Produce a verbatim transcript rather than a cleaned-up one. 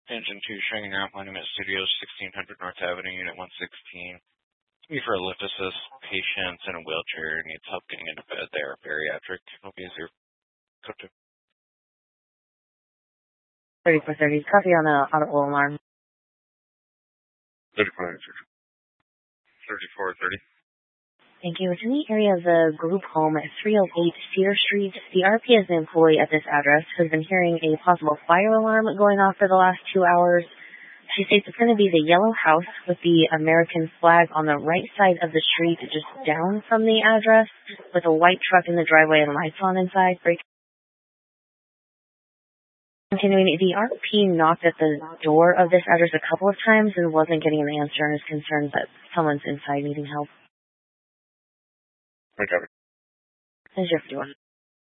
Engine two showing your outline at Studios, sixteen hundred North Avenue, Unit one sixteen. Be for a lift assist, patients in a wheelchair, needs help getting into bed. They are bariatric. It'll be zero. Code two. thirty-four thirty, copy on the audible alarm. thirty-four thirty. thirty-four thirty. Thank you. It's in the area of the group home at three oh eight Cedar Street. The R P S employee at this address has been hearing a possible fire alarm going off for the last two hours. She states it's going to be the yellow house with the American flag on the right side of the street, just down from the address, with a white truck in the driveway and lights on inside. Break. Continuing, the R P knocked at the door of this address a couple of times and wasn't getting an answer and is concerned that someone's inside needing help. Okay. Is your fifty-one?